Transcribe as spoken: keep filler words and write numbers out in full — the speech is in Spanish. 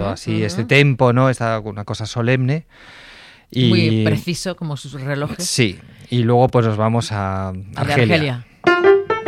todo así, uh-huh. este tempo, ¿no? Esta una cosa solemne. Y, muy preciso como sus relojes. Sí, y luego pues nos vamos a Argelia. De Argelia.